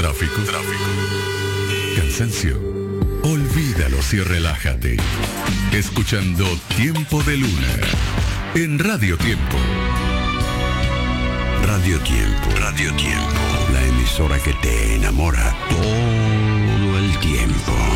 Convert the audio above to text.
Tráfico. Cansancio. Olvídalos y relájate. Escuchando Tiempo de Luna en Radio Tiempo. Radio Tiempo. Radio Tiempo. La emisora que te enamora todo el tiempo.